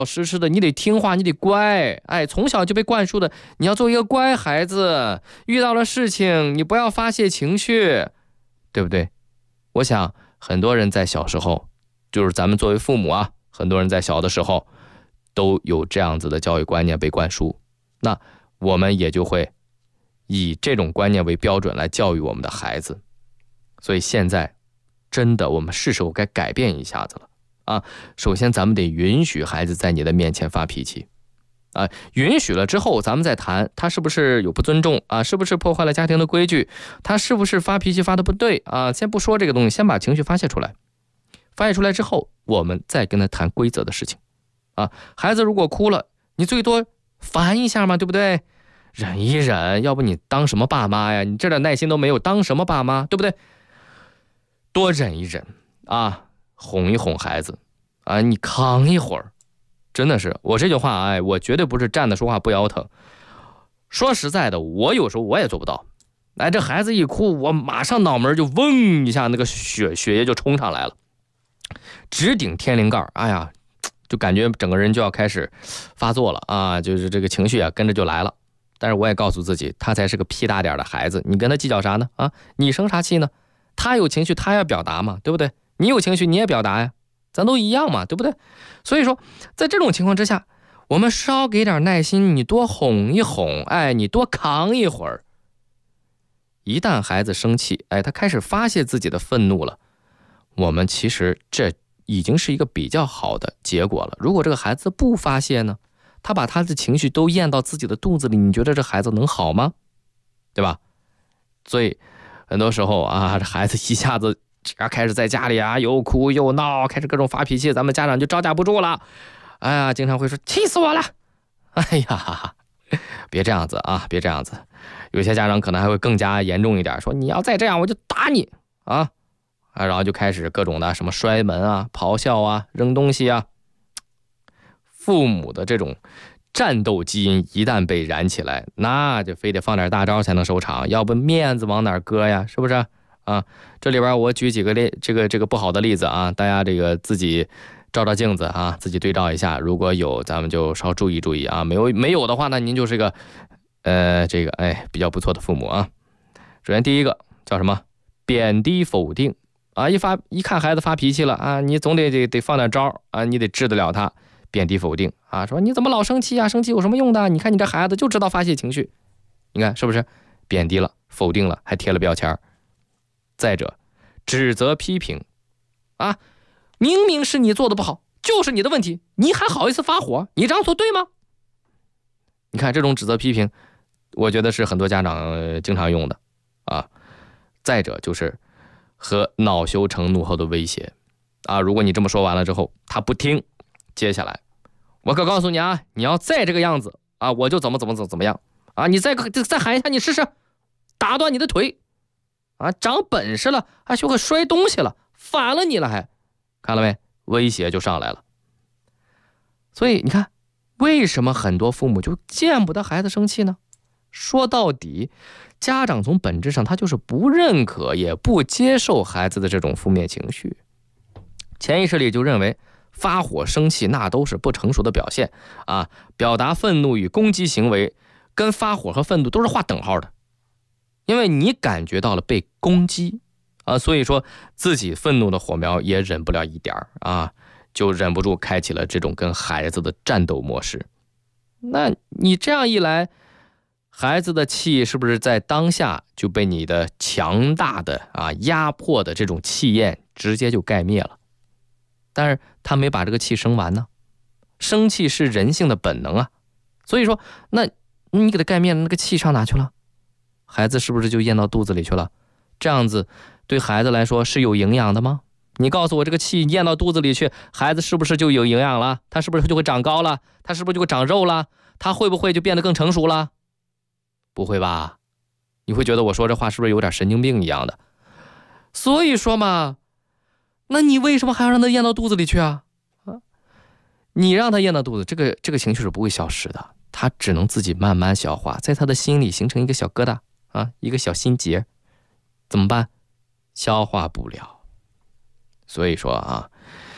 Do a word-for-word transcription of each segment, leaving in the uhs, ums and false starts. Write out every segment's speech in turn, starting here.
实实的，你得听话，你得乖。哎，从小就被灌输的，你要做一个乖孩子，遇到了事情你不要发泄情绪，对不对？我想很多人在小时候，就是咱们作为父母啊，很多人在小的时候都有这样子的教育观念被灌输，那我们也就会以这种观念为标准来教育我们的孩子。所以现在真的我们是时候该改变一下子了啊！首先咱们得允许孩子在你的面前发脾气啊，允许了之后咱们再谈他是不是有不尊重啊，是不是破坏了家庭的规矩，他是不是发脾气发的不对啊，先不说这个东西，先把情绪发泄出来。发泄出来之后，我们再跟他谈规则的事情啊。孩子如果哭了，你最多烦一下嘛，对不对？忍一忍，要不你当什么爸妈呀？你这点耐心都没有，当什么爸妈，对不对？多忍一忍啊，哄一哄孩子啊，你扛一会儿。真的是，我这句话，哎，我绝对不是站着说话不腰疼。说实在的，我有时候我也做不到。哎，这孩子一哭，我马上脑门就嗡一下，那个血血液就冲上来了，直顶天灵盖。哎呀，就感觉整个人就要开始发作了啊，就是这个情绪啊跟着就来了。但是我也告诉自己，他才是个屁大点的孩子，你跟他计较啥呢？啊，你生啥气呢？他有情绪，他要表达嘛，对不对？你有情绪，你也表达呀，咱都一样嘛，对不对？所以说，在这种情况之下，我们稍给点耐心，你多哄一哄，哎，你多扛一会儿。一旦孩子生气，哎，他开始发泄自己的愤怒了，我们其实这已经是一个比较好的结果了。如果这个孩子不发泄呢，他把他的情绪都咽到自己的肚子里，你觉得这孩子能好吗？对吧？所以很多时候啊，这孩子一下子只要开始在家里啊又哭又闹，开始各种发脾气，咱们家长就招架不住了。哎呀，经常会说气死我了。哎呀，别这样子啊，别这样子。有些家长可能还会更加严重一点，说你要再这样我就打你啊，然后就开始各种的什么摔门啊、咆哮啊、扔东西啊。父母的这种战斗基因一旦被燃起来，那就非得放点大招才能收场，要不面子往哪搁呀？是不是啊？这里边我举几个例，这个这个不好的例子啊，大家这个自己照照镜子啊，自己对照一下，如果有咱们就稍注意注意啊，没有没有的话呢，您就是个呃这个哎比较不错的父母啊。首先第一个叫什么？贬低否定啊，一发一看孩子发脾气了啊，你总得得得放点招啊，你得治得了他。贬低否定啊，说你怎么老生气啊？生气有什么用的？你看你这孩子就知道发泄情绪，你看是不是？贬低了，否定了，还贴了标签。再者，指责批评啊，明明是你做的不好，就是你的问题，你还好意思发火？你这样做对吗？你看这种指责批评，我觉得是很多家长经常用的啊。再者就是和恼羞成怒后的威胁啊，如果你这么说完了之后，他不听。接下来我可告诉你啊，你要再这个样子啊，我就怎么怎么怎么怎么样啊！你再再喊一下，你试试，打断你的腿啊！长本事了，还学会摔东西了，反了你了还，看了没？威胁就上来了。所以你看，为什么很多父母就见不得孩子生气呢？说到底，家长从本质上他就是不认可也不接受孩子的这种负面情绪，潜意识里就认为发火生气那都是不成熟的表现啊！表达愤怒与攻击行为跟发火和愤怒都是划等号的，因为你感觉到了被攻击啊，所以说自己愤怒的火苗也忍不了一点啊，就忍不住开启了这种跟孩子的战斗模式。那你这样一来，孩子的气是不是在当下就被你的强大的啊压迫的这种气焰直接就盖灭了？但是他没把这个气生完呢，生气是人性的本能啊，所以说那你给他盖灭了，那个气上哪去了？孩子是不是就咽到肚子里去了？这样子对孩子来说是有营养的吗？你告诉我，这个气咽到肚子里去，孩子是不是就有营养了？他是不是就会长高了？他是不是就会长肉了？他会不会就变得更成熟了？不会吧？你会觉得我说这话是不是有点神经病一样的？所以说嘛，那你为什么还要让他咽到肚子里去啊？啊，你让他咽到肚子，这个这个情绪是不会消失的，他只能自己慢慢消化，在他的心里形成一个小疙瘩啊，一个小心结，怎么办？消化不了。所以说啊，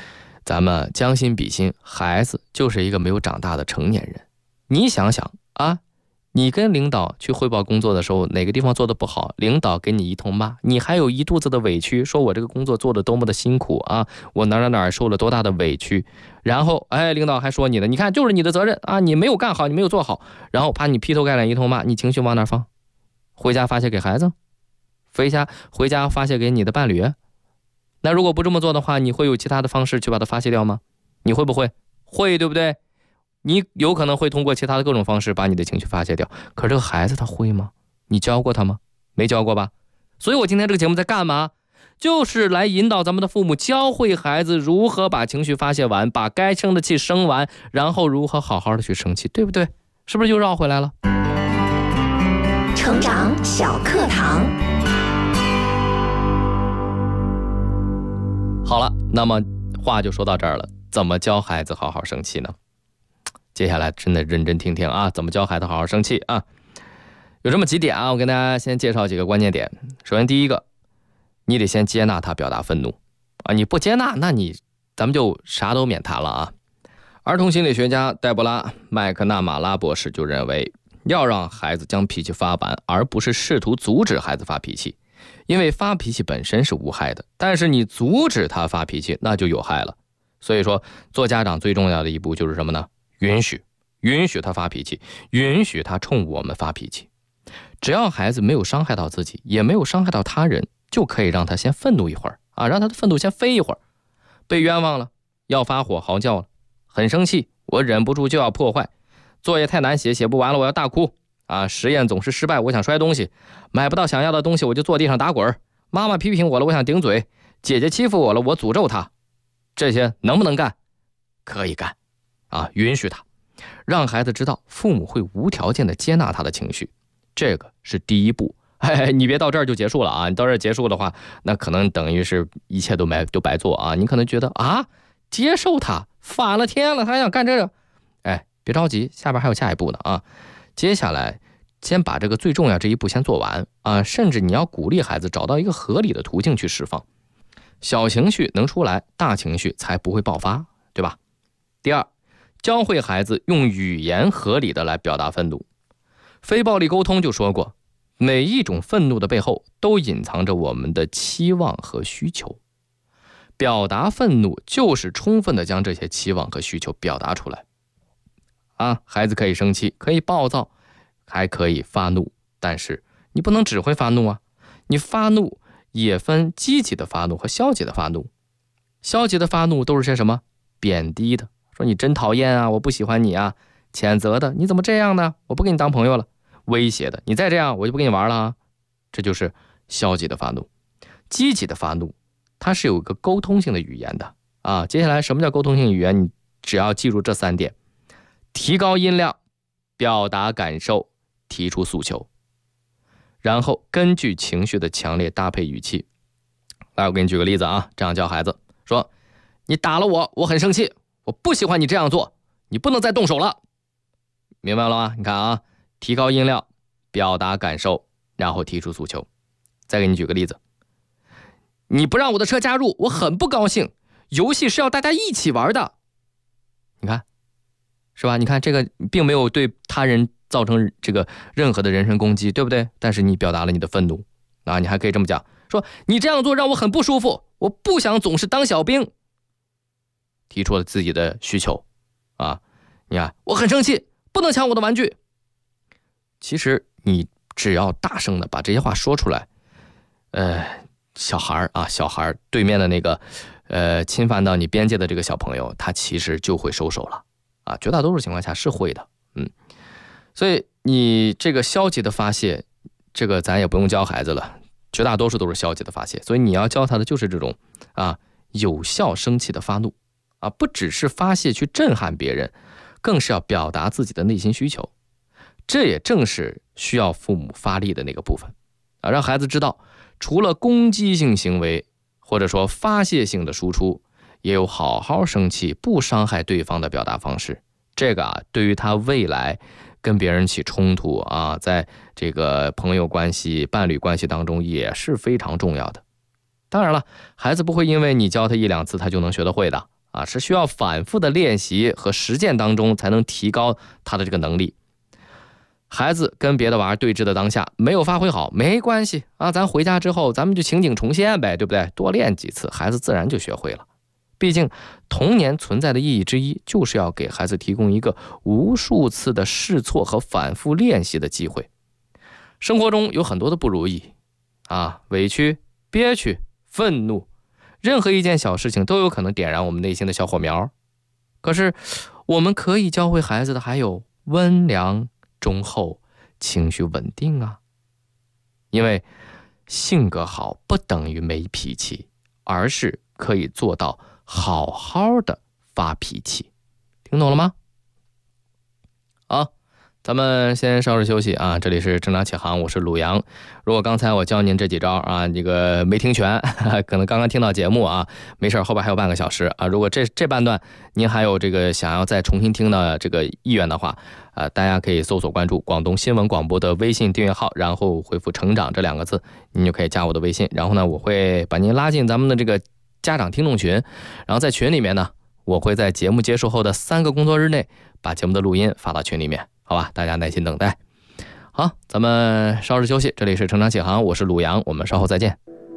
咱们将心比心，孩子就是一个没有长大的成年人。你想想啊，你跟领导去汇报工作的时候，哪个地方做的不好，领导给你一通骂，你还有一肚子的委屈，说我这个工作做的多么的辛苦啊，我哪哪哪受了多大的委屈，然后哎，领导还说你呢，你看就是你的责任啊，你没有干好，你没有做好，然后把你劈头盖脸一通骂，你情绪往哪放？回家发泄给孩子？回家回家发泄给你的伴侣？那如果不这么做的话，你会有其他的方式去把它发泄掉吗？你会不会？会，对不对？你有可能会通过其他的各种方式把你的情绪发泄掉，可是这个孩子他会吗？你教过他吗？没教过吧？所以我今天这个节目在干嘛？就是来引导咱们的父母，教会孩子如何把情绪发泄完，把该生的气生完，然后如何好好的去生气，对不对？是不是又绕回来了？ 成长小课堂。 好了，那么话就说到这儿了，怎么教孩子好好生气呢？接下来真的认真听听啊，怎么教孩子好好生气啊？有这么几点啊，我跟大家先介绍几个关键点。首先第一个，你得先接纳他表达愤怒啊，你不接纳，那你咱们就啥都免谈了啊。儿童心理学家黛博拉·麦克纳马拉博士就认为，要让孩子将脾气发完，而不是试图阻止孩子发脾气，因为发脾气本身是无害的，但是你阻止他发脾气，那就有害了。所以说，做家长最重要的一步就是什么呢？允许，允许他发脾气，允许他冲我们发脾气。只要孩子没有伤害到自己，也没有伤害到他人，就可以让他先愤怒一会儿啊，让他的愤怒先飞一会儿。被冤枉了，要发火嚎叫了，很生气，我忍不住就要破坏。作业太难写，写不完了，我要大哭啊！实验总是失败，我想摔东西。买不到想要的东西，我就坐地上打滚。妈妈批评我了，我想顶嘴。姐姐欺负我了，我诅咒她。这些能不能干？可以干啊！允许他，让孩子知道父母会无条件的接纳他的情绪，这个是第一步。哎，你别到这儿就结束了啊！你到这儿结束的话，那可能等于是一切都没都白做啊！你可能觉得啊，接受他，反了天了，他还想干这个。哎，别着急，下边还有下一步呢啊！接下来先把这个最重要这一步先做完啊！甚至你要鼓励孩子找到一个合理的途径去释放，小情绪能出来，大情绪才不会爆发，对吧？第二，教会孩子用语言合理的来表达愤怒。非暴力沟通就说过，每一种愤怒的背后都隐藏着我们的期望和需求。表达愤怒就是充分的将这些期望和需求表达出来。啊，孩子可以生气，可以暴躁，还可以发怒，但是你不能只会发怒啊！你发怒也分积极的发怒和消极的发怒。消极的发怒都是些什么？贬低的，说你真讨厌啊，我不喜欢你啊；谴责的，你怎么这样呢？我不跟你当朋友了；威胁的，你再这样我就不跟你玩了啊。这就是消极的发怒。积极的发怒，它是有一个沟通性的语言的啊。接下来什么叫沟通性语言？你只要记住这三点：提高音量，表达感受，提出诉求，然后根据情绪的强烈搭配语气。来，我给你举个例子啊，这样教孩子说：你打了我，我很生气，我不喜欢你这样做，你不能再动手了。明白了吗？你看啊，提高音量，表达感受，然后提出诉求。再给你举个例子，你不让我的车加入，我很不高兴，游戏是要大家一起玩的。你看是吧？你看这个并没有对他人造成这个任何的人身攻击，对不对？但是你表达了你的愤怒啊，你还可以这么讲，说你这样做让我很不舒服，我不想总是当小兵。提出了自己的需求啊，你看我很生气，不能抢我的玩具。其实你只要大声的把这些话说出来，呃，小孩啊，小孩对面的那个呃侵犯到你边界的这个小朋友，他其实就会收手了啊，绝大多数情况下是会的，嗯。所以你这个消极的发泄，这个咱也不用教孩子了，绝大多数都是消极的发泄，所以你要教他的就是这种啊有效生气的发怒啊，不只是发泄去震撼别人，更是要表达自己的内心需求。这也正是需要父母发力的那个部分啊，让孩子知道，除了攻击性行为或者说发泄性的输出，也有好好生气不伤害对方的表达方式。这个啊，对于他未来跟别人起冲突啊，在这个朋友关系、伴侣关系当中也是非常重要的。当然了，孩子不会因为你教他一两次他就能学得会的啊，是需要反复的练习和实践当中才能提高他的这个能力。孩子跟别的娃对峙的当下没有发挥好没关系啊，咱回家之后咱们就情景重现呗，对不对？多练几次，孩子自然就学会了。毕竟童年存在的意义之一，就是要给孩子提供一个无数次的试错和反复练习的机会。生活中有很多的不如意啊，委屈、憋屈、愤怒，任何一件小事情都有可能点燃我们内心的小火苗。可是我们可以教会孩子的还有温良忠厚、情绪稳定啊。因为性格好不等于没脾气，而是可以做到好好的发脾气。听懂了吗？好，咱们先稍事休息啊！这里是正常启航，我是鲁阳。如果刚才我教您这几招啊，这个没听全，可能刚刚听到节目啊，没事，后边还有半个小时啊。如果这这半段您还有这个想要再重新听的这个意愿的话，呃，大家可以搜索关注广东新闻广播的微信订阅号，然后回复成长这两个字，您就可以加我的微信。然后呢，我会把您拉进咱们的这个家长听众群，然后在群里面呢，我会在节目结束后的三个工作日内把节目的录音发到群里面，好吧？大家耐心等待。好，咱们稍事休息，这里是成长启航，我是鲁阳，我们稍后再见。